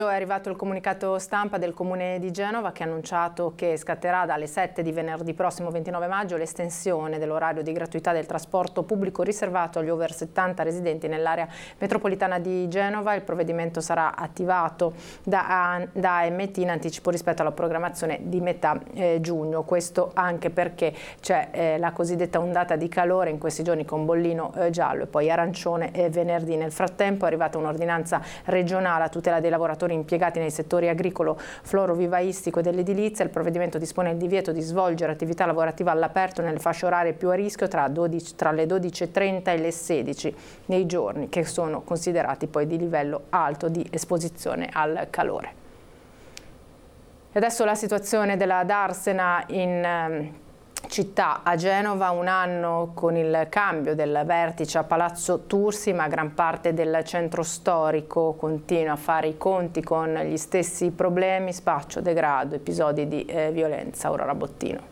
È arrivato il comunicato stampa del Comune di Genova che ha annunciato che scatterà dalle 7 di venerdì prossimo 29 maggio l'estensione dell'orario di gratuità del trasporto pubblico riservato agli over 70 residenti nell'area metropolitana di Genova. Il provvedimento sarà attivato da AMT in anticipo rispetto alla programmazione di metà giugno. Questo anche perché c'è la cosiddetta ondata di calore in questi giorni con bollino giallo e poi arancione venerdì. Nel frattempo è arrivata un'ordinanza regionale a tutela dei lavoratori impiegati nei settori agricolo, florovivaistico e dell'edilizia. Il provvedimento dispone il divieto di svolgere attività lavorativa all'aperto nelle fasce orarie più a rischio tra le 12.30 e le 16 nei giorni che sono considerati poi di livello alto di esposizione al calore. E adesso la situazione della Darsena in città a Genova, un anno con il cambio del vertice a Palazzo Tursi, ma gran parte del centro storico continua a fare i conti con gli stessi problemi, spaccio, degrado, episodi di violenza. Aurora Bottino.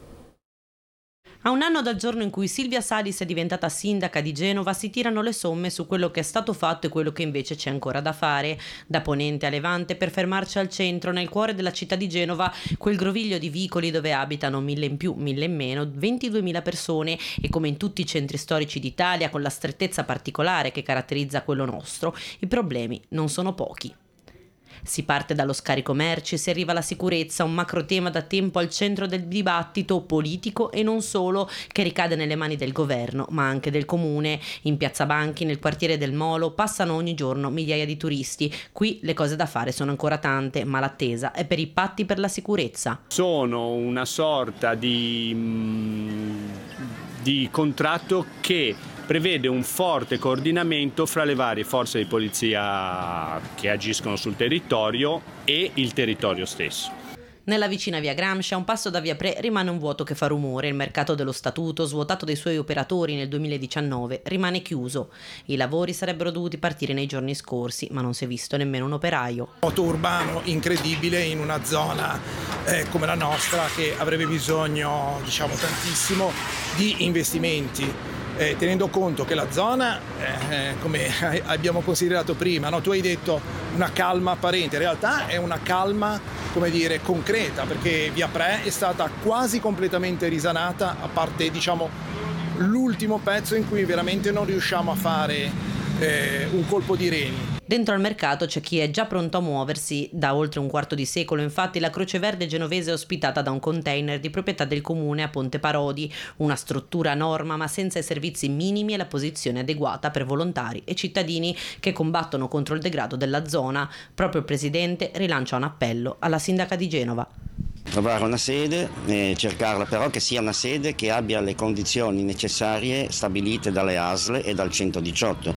A un anno dal giorno in cui Silvia Salis è diventata sindaca di Genova si tirano le somme su quello che è stato fatto e quello che invece c'è ancora da fare. Da Ponente a Levante, per fermarci al centro, nel cuore della città di Genova, quel groviglio di vicoli dove abitano 1000 in più, 1000 in meno, 22.000 persone e come in tutti i centri storici d'Italia, con la strettezza particolare che caratterizza quello nostro, i problemi non sono pochi. Si parte dallo scarico merci, si arriva alla sicurezza, un macro tema da tempo al centro del dibattito politico e non solo, che ricade nelle mani del governo, ma anche del comune. In Piazza Banchi, nel quartiere del Molo, passano ogni giorno migliaia di turisti. Qui le cose da fare sono ancora tante, ma l'attesa è per i patti per la sicurezza. Sono una sorta di contratto che prevede un forte coordinamento fra le varie forze di polizia che agiscono sul territorio e il territorio stesso. Nella vicina via Gramsci, a un passo da via Pre, rimane un vuoto che fa rumore. Il mercato dello statuto, svuotato dei suoi operatori nel 2019, rimane chiuso. I lavori sarebbero dovuti partire nei giorni scorsi, ma non si è visto nemmeno un operaio. Moto urbano incredibile in una zona come la nostra, che avrebbe bisogno, tantissimo di investimenti. Tenendo conto che la zona, come abbiamo considerato prima, no? Tu hai detto una calma apparente, in realtà è una calma, concreta, perché via Pre è stata quasi completamente risanata, a parte l'ultimo pezzo in cui veramente non riusciamo a fare un colpo di reni. Dentro al mercato c'è chi è già pronto a muoversi da oltre un quarto di secolo. Infatti la Croce Verde genovese è ospitata da un container di proprietà del comune a Ponte Parodi, una struttura a norma ma senza i servizi minimi e la posizione adeguata per volontari e cittadini che combattono contro il degrado della zona. Proprio il presidente rilancia un appello alla sindaca di Genova. Trovare una sede, cercarla però che sia una sede che abbia le condizioni necessarie stabilite dalle ASL e dal 118.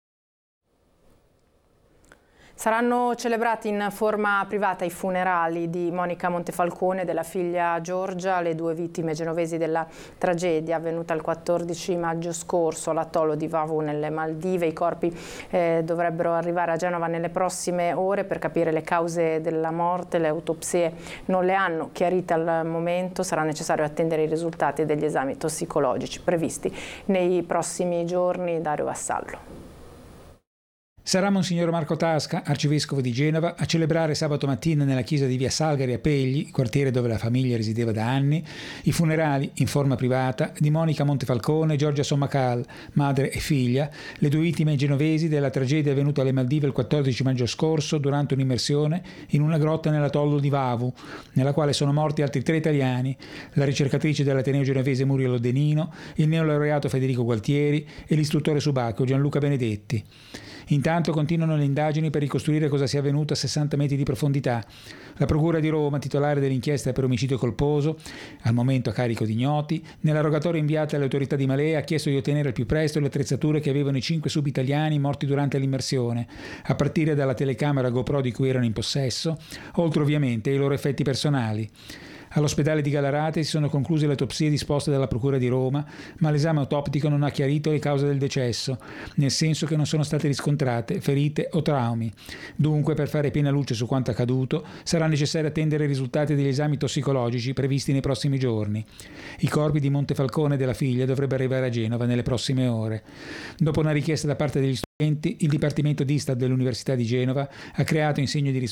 Saranno celebrati in forma privata i funerali di Monica Montefalcone e della figlia Giorgia, le due vittime genovesi della tragedia avvenuta il 14 maggio scorso all'atollo di Vavu nelle Maldive. I corpi dovrebbero arrivare a Genova nelle prossime ore per capire le cause della morte. Le autopsie non le hanno chiarite al momento, sarà necessario attendere i risultati degli esami tossicologici previsti nei prossimi giorni. Dario Vassallo. Sarà Monsignor Marco Tasca, arcivescovo di Genova, a celebrare sabato mattina nella chiesa di via Salgari a Pegli, quartiere dove la famiglia risiedeva da anni, i funerali in forma privata di Monica Montefalcone e Giorgia Sommacal, madre e figlia, le due vittime genovesi della tragedia avvenuta alle Maldive il 14 maggio scorso durante un'immersione in una grotta nell'atollo di Vavu, nella quale sono morti altri 3 italiani, la ricercatrice dell'Ateneo genovese Muriel Odenino, il neolaureato Federico Gualtieri e l'istruttore subacqueo Gianluca Benedetti. Intanto continuano le indagini per ricostruire cosa sia avvenuto a 60 metri di profondità. La Procura di Roma, titolare dell'inchiesta per omicidio colposo, al momento a carico di ignoti, nella rogatoria inviata alle autorità di Malé ha chiesto di ottenere al più presto le attrezzature che avevano i 5 sub-italiani morti durante l'immersione, a partire dalla telecamera GoPro di cui erano in possesso, oltre ovviamente ai loro effetti personali. All'ospedale di Gallarate si sono concluse le autopsie disposte dalla Procura di Roma, ma l'esame autoptico non ha chiarito le cause del decesso, nel senso che non sono state riscontrate ferite o traumi. Dunque, per fare piena luce su quanto accaduto, sarà necessario attendere i risultati degli esami tossicologici previsti nei prossimi giorni. I corpi di Montefalcone e della figlia dovrebbero arrivare a Genova nelle prossime ore. Dopo una richiesta da parte degli studenti, il Dipartimento d'Istat dell'Università di Genova ha creato in segno di risposta